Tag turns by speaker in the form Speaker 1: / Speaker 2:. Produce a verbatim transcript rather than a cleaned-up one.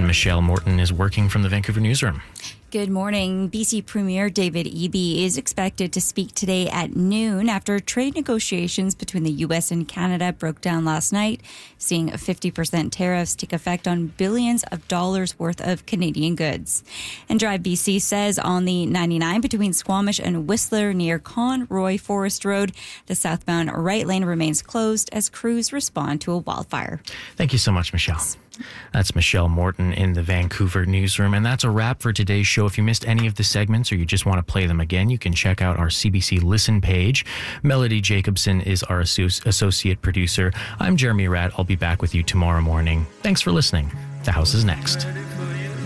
Speaker 1: Michelle Morton is working from the Vancouver newsroom.
Speaker 2: Good morning. B C Premier David Eby is expected to speak today at noon after trade negotiations between the U S and Canada broke down last night, seeing fifty percent tariffs take effect on billions of dollars worth of Canadian goods. And Drive B C says on the ninety-nine between Squamish and Whistler near Conroy Forest Road, the southbound right lane remains closed as crews respond to a wildfire.
Speaker 1: Thank you so much, Michelle. That's Michelle Morton in the Vancouver newsroom. And that's a wrap for today's show. If you missed any of the segments or you just want to play them again, you can check out our C B C Listen page. Melody Jacobson is our associate producer. I'm Jeremy Ratt. I'll be back with you tomorrow morning. Thanks for listening. The House is next.